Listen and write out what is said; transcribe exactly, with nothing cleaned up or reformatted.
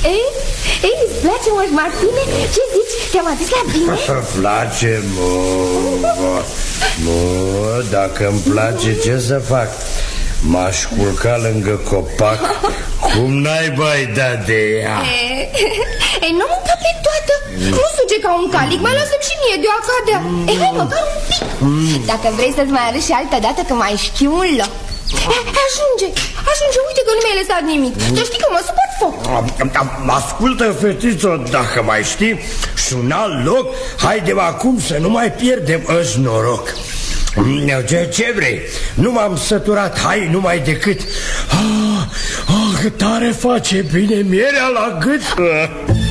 Ei, ei, îți place, Moș Martine? Ce zici? Te-am adus la bine? Place, mă, mă, dacă îmi place, ce să fac? M-aș culca lângă copac. Cum naiba ai dat de ea? Ei, ei, nu mânca pe toată. Nu suge ca un calic, mai lasă-mi și mie de o acadea. Ei, hai măcar un pic. Dacă vrei să-ți mai arăt și altă dată că mai știu un loc. Ajunge, ajunge, uite că nu mi-ai lăsat nimic. Tu știi că mă supăr foc. Ascultă, fetiță, dacă mai știi și un alt loc, haide acum să nu mai pierdem ăși noroc. Ce, ce vrei? Nu m-am săturat, hai numai decât. Ah, ah, tare face bine mierea la gât.